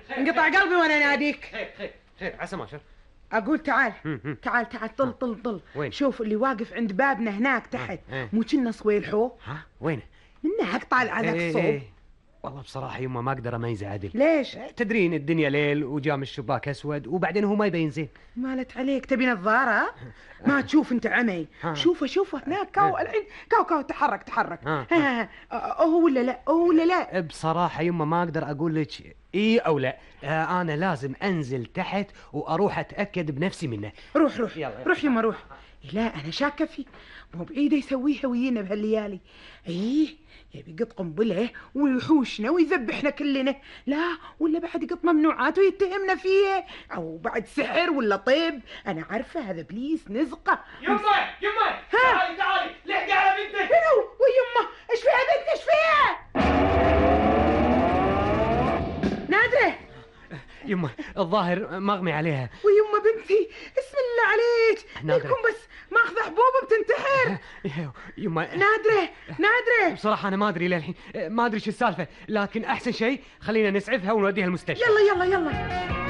انقطع قلبي وانا اناديك. خير عسى ما شر. اقول تعال تعال طل وين؟ شوف اللي واقف عند بابنا هناك تحت، مو كنا صويلحو؟ ها وينه؟ من هناك طالع على الصوب. والله بصراحة يما ما أقدر أميزه عدل. ليش؟ تدرين الدنيا ليل وجام الشباك أسود وبعدين هو ما يبين زين. مالت عليك تبي نظارة؟ ما تشوف أنت عمي. شوفه هناك كاو الحين كاو تحرك. هو ولا لا؟ بصراحة يما ما أقدر أقول لك إيه أو لا. أنا لازم أنزل تحت وأروح أتأكد بنفسي منه. روح روح يما روح. لا أنا شاكة فيه، مو بعيدة يسويها ويانا بهالليالي. يبي يقط قنبله ويحوشنا ويذبحنا كلنا. لا ولا بعد يقط ممنوعات ويتهمنا فيه، او بعد سحر ولا طيب. انا عارفه هذا ابليس نزقه. يمه تعالي لحقي على بنتك. ويمه ايش فيها بنت ايش فيها؟ نادره يما الظاهر مغمي عليها. ويمه بنتي اسم الله عليك نادرة لكم بس ماخذه حبوب بتنتحر. يما نادرة بصراحة أنا ما أدري للحين، ما أدري شو السالفة، لكن أحسن شيء خلينا نسعفها ونوديها المستشفى. يلا